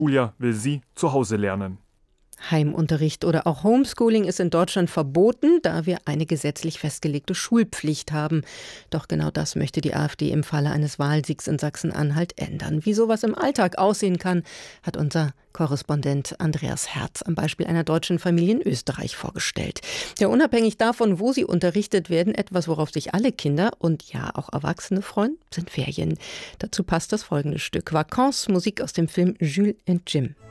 Julia will sie zu Hause lernen. Heimunterricht oder auch Homeschooling ist in Deutschland verboten, da wir eine gesetzlich festgelegte Schulpflicht haben. Doch genau das möchte die AfD im Falle eines Wahlsiegs in Sachsen-Anhalt ändern. Wie sowas im Alltag aussehen kann, hat unser Korrespondent Andreas Herz am Beispiel einer deutschen Familie in Österreich vorgestellt. Ja, unabhängig davon, wo sie unterrichtet werden, etwas, worauf sich alle Kinder und ja auch Erwachsene freuen, sind Ferien. Dazu passt das folgende Stück. Vacances, Musik aus dem Film Jules and Jim.